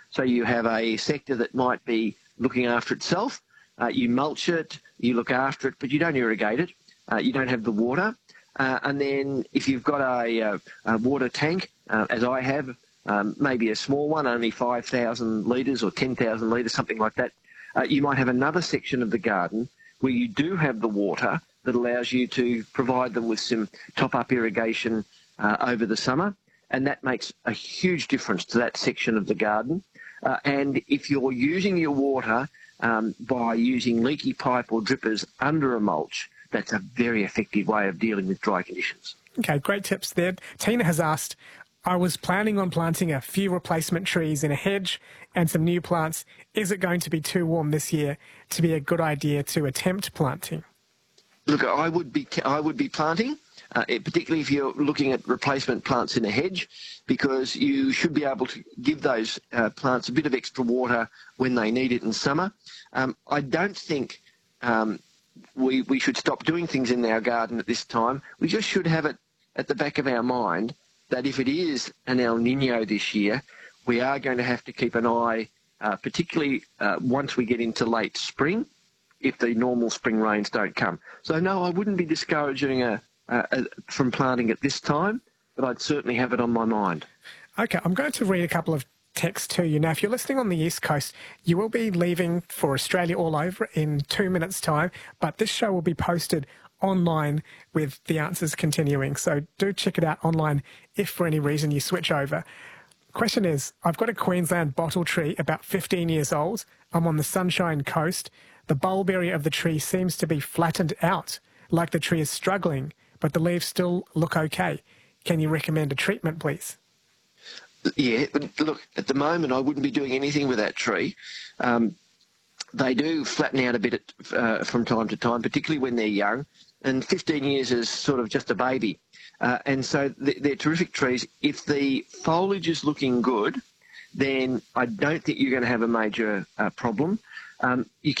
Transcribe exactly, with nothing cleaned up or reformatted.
So you have a sector that might be looking after itself. Uh, you mulch it, you look after it, but you don't irrigate it. Uh, you don't have the water. Uh, and then if you've got a, a, a water tank, uh, as I have, um, maybe a small one, only five thousand litres or ten thousand litres, something like that, uh, you might have another section of the garden where you do have the water that allows you to provide them with some top-up irrigation uh, over the summer, and that makes a huge difference to that section of the garden. Uh, and if you're using your water um, by using leaky pipe or drippers under a mulch, that's a very effective way of dealing with dry conditions. Okay, great tips there. Tina has asked, I was planning on planting a few replacement trees in a hedge and some new plants. Is it going to be too warm this year to be a good idea to attempt planting? Look, I would be I would be planting, uh, particularly if you're looking at replacement plants in a hedge, because you should be able to give those uh, plants a bit of extra water when they need it in summer. Um, I don't think um, we we should stop doing things in our garden at this time. We just should have it at the back of our mind that if it is an El Nino this year, we are going to have to keep an eye, uh, particularly uh, once we get into late spring, if the normal spring rains don't come. So no, I wouldn't be discouraging a, a, a, from planting at this time, but I'd certainly have it on my mind. Okay, I'm going to read a couple of texts to you. Now, if you're listening on the East Coast, you will be leaving for Australia all over in two minutes' time, but this show will be posted online with the answers continuing. So do check it out online if for any reason you switch over. Question is, I've got a Queensland bottle tree about fifteen years old. I'm on the Sunshine Coast. The bulb area of the tree seems to be flattened out, like the tree is struggling, but the leaves still look okay. Can you recommend a treatment, please? Yeah, but look, at the moment I wouldn't be doing anything with that tree. Um, they do flatten out a bit uh, from time to time, particularly when they're young, and fifteen years is sort of just a baby. Uh, and so they're terrific trees. If the foliage is looking good, then I don't think you're going to have a major uh, problem. Um, you